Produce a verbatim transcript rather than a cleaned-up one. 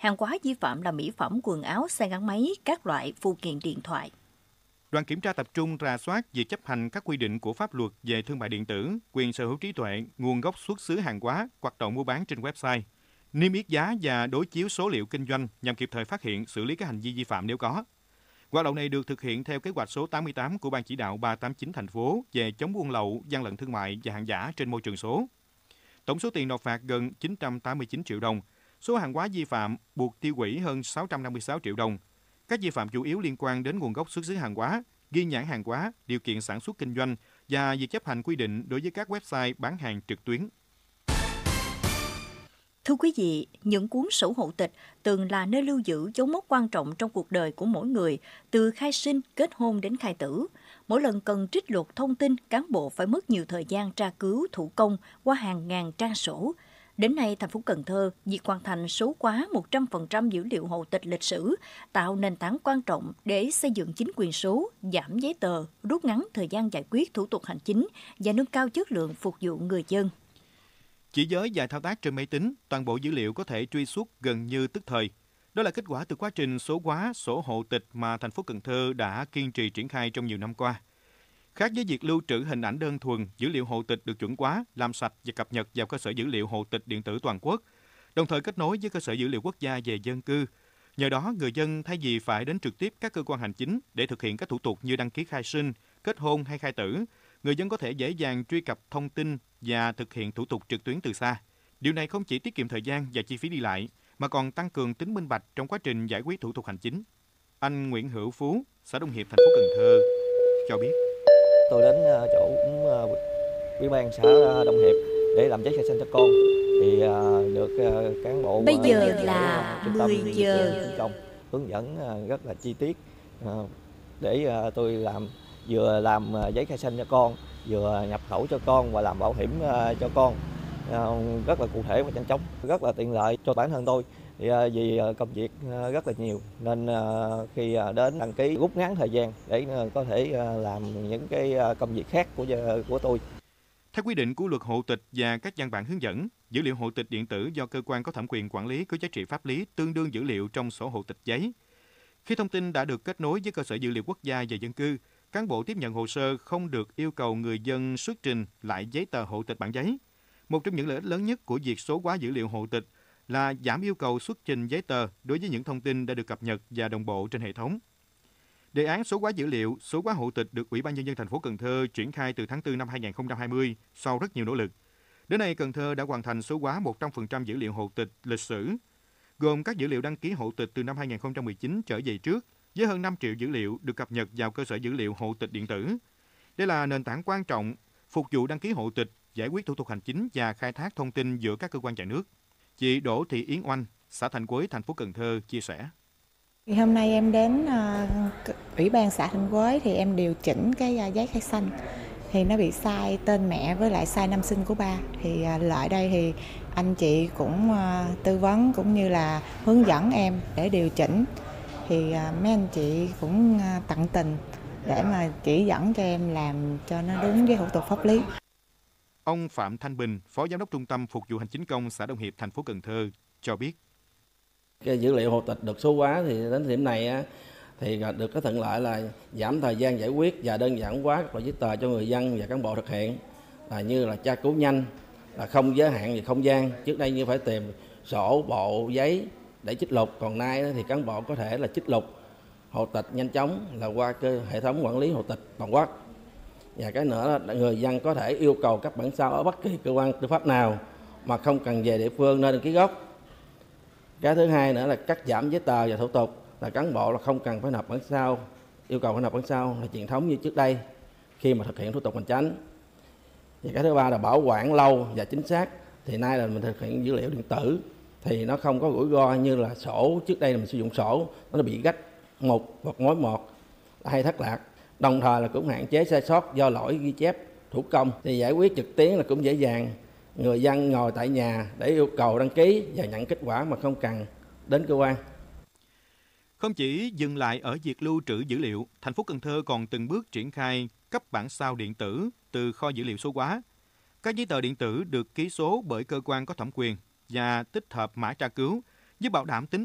Hàng hóa vi phạm là mỹ phẩm, quần áo, xe gắn máy, các loại phụ kiện điện thoại. Đoàn kiểm tra tập trung rà soát việc chấp hành các quy định của pháp luật về thương mại điện tử, quyền sở hữu trí tuệ, nguồn gốc xuất xứ hàng hóa, hoạt động mua bán trên website, niêm yết giá và đối chiếu số liệu kinh doanh nhằm kịp thời phát hiện, xử lý các hành vi vi phạm nếu có. Hoạt động này được thực hiện theo kế hoạch số tám mươi tám của Ban chỉ đạo ba tám chín thành phố về chống buôn lậu, gian lận thương mại và hàng giả trên môi trường số. Tổng số tiền nộp phạt gần chín trăm tám mươi chín triệu đồng, số hàng hóa vi phạm buộc tiêu hủy hơn sáu trăm năm mươi sáu triệu đồng. Các vi phạm chủ yếu liên quan đến nguồn gốc xuất xứ hàng hóa, ghi nhãn hàng hóa, điều kiện sản xuất kinh doanh và việc chấp hành quy định đối với các website bán hàng trực tuyến. Thưa quý vị, những cuốn sổ hộ tịch từng là nơi lưu giữ dấu mốc quan trọng trong cuộc đời của mỗi người, từ khai sinh, kết hôn đến khai tử. Mỗi lần cần trích lục thông tin, cán bộ phải mất nhiều thời gian tra cứu thủ công qua hàng ngàn trang sổ. Đến nay, thành phố Cần Thơ việc hoàn thành số hóa một trăm phần trăm dữ liệu hộ tịch lịch sử, tạo nền tảng quan trọng để xây dựng chính quyền số, giảm giấy tờ, rút ngắn thời gian giải quyết thủ tục hành chính và nâng cao chất lượng phục vụ người dân. Chỉ với vài thao tác trên máy tính, toàn bộ dữ liệu có thể truy xuất gần như tức thời. Đó là kết quả từ quá trình số hóa sổ hộ tịch mà thành phố Cần Thơ đã kiên trì triển khai trong nhiều năm qua. Khác với việc lưu trữ hình ảnh đơn thuần, dữ liệu hộ tịch được chuẩn hóa, làm sạch và cập nhật vào cơ sở dữ liệu hộ tịch điện tử toàn quốc, đồng thời kết nối với cơ sở dữ liệu quốc gia về dân cư. Nhờ đó, người dân thay vì phải đến trực tiếp các cơ quan hành chính để thực hiện các thủ tục như đăng ký khai sinh, kết hôn hay khai tử, người dân có thể dễ dàng truy cập thông tin và thực hiện thủ tục trực tuyến từ xa. Điều này không chỉ tiết kiệm thời gian và chi phí đi lại, mà còn tăng cường tính minh bạch trong quá trình giải quyết thủ tục hành chính. Anh Nguyễn Hữu Phú, xã Đông Hiệp, thành phố Cần Thơ cho biết. Tôi đến chỗ ủy ban xã Đông Hiệp để làm giấy khai sinh cho con, thì được cán bộ bây giờ là mười giờ công hướng dẫn rất là chi tiết để tôi làm vừa làm giấy khai sinh cho con, vừa nhập khẩu cho con và làm bảo hiểm cho con, rất là cụ thể và nhanh chóng, rất là tiện lợi cho bản thân tôi. Thì vì công việc rất là nhiều nên khi đến đăng ký rút ngắn thời gian để có thể làm những cái công việc khác của của tôi. Theo quy định của luật hộ tịch và các văn bản hướng dẫn, dữ liệu hộ tịch điện tử do cơ quan có thẩm quyền quản lý có giá trị pháp lý tương đương dữ liệu trong sổ hộ tịch giấy. Khi thông tin đã được kết nối với cơ sở dữ liệu quốc gia về dân cư, cán bộ tiếp nhận hồ sơ không được yêu cầu người dân xuất trình lại giấy tờ hộ tịch bản giấy. Một trong những lợi ích lớn nhất của việc số hóa dữ liệu hộ tịch là giảm yêu cầu xuất trình giấy tờ đối với những thông tin đã được cập nhật và đồng bộ trên hệ thống. Đề án số hóa dữ liệu, số hóa hộ tịch được Ủy ban Nhân dân thành phố Cần Thơ triển khai từ tháng tư năm hai nghìn không trăm hai mươi sau rất nhiều nỗ lực. Đến nay, Cần Thơ đã hoàn thành số hóa một trăm phần trăm dữ liệu hộ tịch lịch sử, gồm các dữ liệu đăng ký hộ tịch từ năm hai nghìn không trăm mười chín trở về trước, với hơn năm triệu dữ liệu được cập nhật vào cơ sở dữ liệu hộ tịch điện tử. Đây là nền tảng quan trọng phục vụ đăng ký hộ tịch, giải quyết thủ tục hành chính và khai thác thông tin giữa các cơ quan nhà nước. Chị Đỗ Thị Yến Oanh, xã Thạnh Quới, thành phố Cần Thơ chia sẻ. Thì hôm nay em đến uh, Ủy ban xã Thạnh Quới thì em điều chỉnh cái uh, giấy khai sinh. Thì nó bị sai tên mẹ với lại sai năm sinh của ba. Thì uh, lại đây thì anh chị cũng uh, tư vấn cũng như là hướng dẫn em để điều chỉnh. Thì uh, mấy anh chị cũng uh, tận tình để mà chỉ dẫn cho em làm cho nó đúng với thủ tục pháp lý. Ông Phạm Thanh Bình, Phó Giám đốc Trung tâm Phục vụ Hành chính công xã Đông Hiệp, thành phố Cần Thơ cho biết. Cái dữ liệu hộ tịch được số hóa thì đến thời điểm này á, thì được cái thuận lợi là giảm thời gian giải quyết và đơn giản hóa các loại giấy tờ cho người dân và cán bộ thực hiện, là như là tra cứu nhanh, là không giới hạn về không gian. Trước đây như phải tìm sổ, bộ, giấy để trích lục, còn nay thì cán bộ có thể là trích lục hộ tịch nhanh chóng là qua cái hệ thống quản lý hộ tịch toàn quốc. Và cái nữa là người dân có thể yêu cầu cấp bản sao ở bất kỳ cơ quan tư pháp nào mà không cần về địa phương nơi đăng ký gốc. Cái thứ hai nữa là cắt giảm giấy tờ và thủ tục, là cán bộ là không cần phải nộp bản sao, yêu cầu phải nộp bản sao là truyền thống như trước đây khi mà thực hiện thủ tục hành chính. Và cái thứ ba là bảo quản lâu và chính xác, thì nay là mình thực hiện dữ liệu điện tử thì nó không có rủi ro như là sổ. Trước đây là mình sử dụng sổ nó bị gách một hoặc mối một hay thất lạc, đồng thời là cũng hạn chế sai sót do lỗi ghi chép thủ công. Thì giải quyết trực tuyến là cũng dễ dàng, người dân ngồi tại nhà để yêu cầu đăng ký và nhận kết quả mà không cần đến cơ quan. Không chỉ dừng lại ở việc lưu trữ dữ liệu, thành phố Cần Thơ còn từng bước triển khai cấp bản sao điện tử từ kho dữ liệu số hóa. Các giấy tờ điện tử được ký số bởi cơ quan có thẩm quyền và tích hợp mã tra cứu, giúp bảo đảm tính